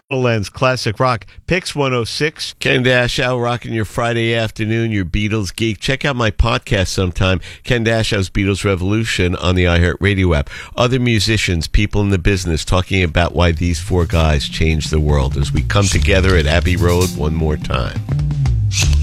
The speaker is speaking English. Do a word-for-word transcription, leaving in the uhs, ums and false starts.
Lens Classic Rock, Pix one oh six. Ken Dashow rocking your Friday afternoon, your Beatles geek. Check out my podcast sometime, Ken Dashow's Beatles Revolution, on the iHeartRadio app. Other musicians, people in the business, talking about why these four guys changed the world as we come together at Abbey Road one more time.